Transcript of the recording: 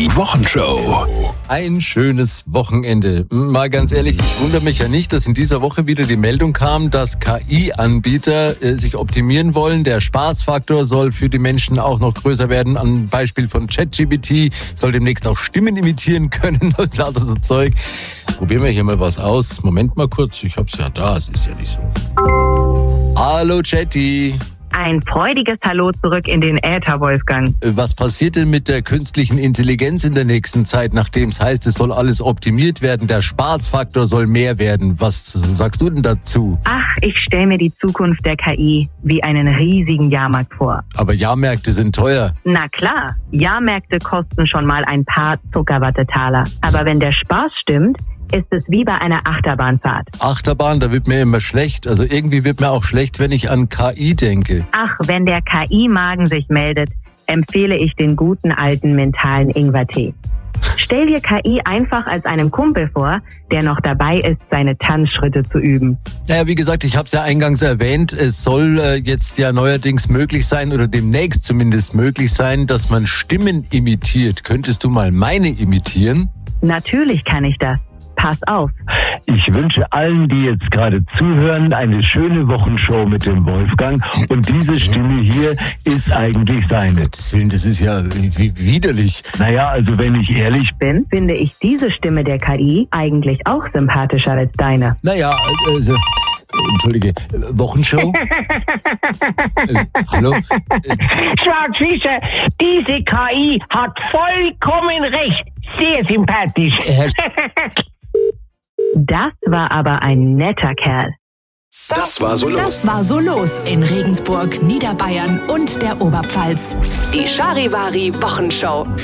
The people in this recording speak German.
Die Wochenshow. Ein schönes Wochenende. Mal ganz ehrlich, ich wundere mich ja nicht, dass in dieser Woche wieder die Meldung kam, dass KI-Anbieter sich optimieren wollen. Der Spaßfaktor soll für die Menschen auch noch größer werden. Am Beispiel von ChatGPT soll demnächst auch Stimmen imitieren können und lauter so Zeug. Probieren wir hier mal was aus. Moment mal kurz, ich hab's ja da, es ist ja nicht so. Hallo Chatty. Ein freudiges Hallo zurück in den Äther, Wolfgang. Was passiert denn mit der künstlichen Intelligenz in der nächsten Zeit, nachdem es heißt, es soll alles optimiert werden, der Spaßfaktor soll mehr werden? Was sagst du denn dazu? Ach, ich stelle mir die Zukunft der KI wie einen riesigen Jahrmarkt vor. Aber Jahrmärkte sind teuer. Na klar, Jahrmärkte kosten schon mal ein paar Zuckerwattetaler. Aber wenn der Spaß stimmt, ist es wie bei einer Achterbahnfahrt. Achterbahn, da wird mir immer schlecht. Also irgendwie wird mir auch schlecht, wenn ich an KI denke. Ach, wenn der KI-Magen sich meldet, empfehle ich den guten alten mentalen Ingwertee. Stell dir KI einfach als einen Kumpel vor, der noch dabei ist, seine Tanzschritte zu üben. Naja, wie gesagt, ich habe es ja eingangs erwähnt, es soll jetzt ja neuerdings möglich sein oder demnächst zumindest möglich sein, dass man Stimmen imitiert. Könntest du mal meine imitieren? Natürlich kann ich das. Pass auf. Ich wünsche allen, die jetzt gerade zuhören, eine schöne Wochenshow mit dem Wolfgang. Und diese Stimme hier ist eigentlich seine. Gottes Willen, das ist ja widerlich. Naja, also wenn ich ehrlich bin, finde ich diese Stimme der KI eigentlich auch sympathischer als deine. Naja, also, entschuldige, Wochenshow? Hallo? Schwarzfischer, diese KI hat vollkommen recht. Sehr sympathisch. Das war aber ein netter Kerl. Das war so los. Das war so los in Regensburg, Niederbayern und der Oberpfalz. Die Charivari Wochenshow.